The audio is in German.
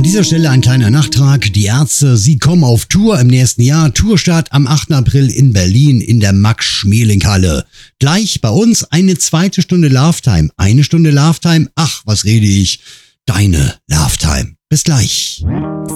An dieser Stelle ein kleiner Nachtrag. Die Ärzte, sie kommen auf Tour im nächsten Jahr. Tourstart am 8. April in Berlin in der Max-Schmeling-Halle. Gleich bei uns eine zweite Stunde Love-Time. Eine Stunde Love-Time. Ach, was rede ich? Deine Love-Time. Bis gleich.